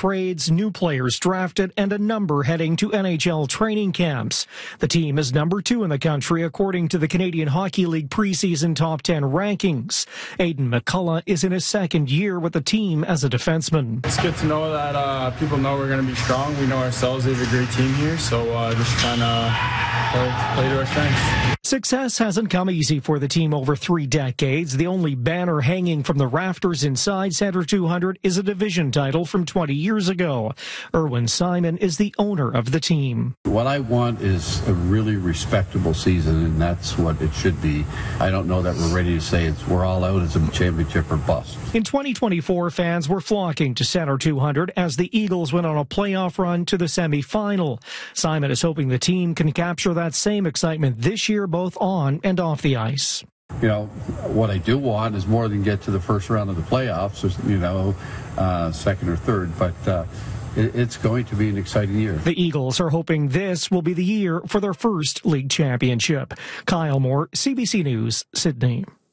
trades, new players drafted, and a number heading to NHL training camps. The team is number 2 in the country according to the Canadian Hockey League preseason top 10 rankings. Aidan McCullough is in his second year with the team as a defenseman. It's good to know that people know we're going to be strong. We know ourselves. We have a great team here, so just trying to play to our strengths. Success hasn't come easy for the team over 3 decades. The only banner hanging from the rafters inside Centre 200 is a division title from 20 years ago. Erwin Simon is the owner of the team. What I want is a really respectable season, and that's what it should be. I don't know that we're ready to say we're all out as a championship or bust. In 2024, fans were flocking to Centre 200 as the Eagles went on a playoff run to the semi-final. Simon is hoping the team can capture that same excitement this year, both on and off the ice. You know, what I do want is more than get to the first round of the playoffs, second or third, but it's going to be an exciting year. The Eagles are hoping this will be the year for their first league championship. Kyle Moore, CBC News, Sydney.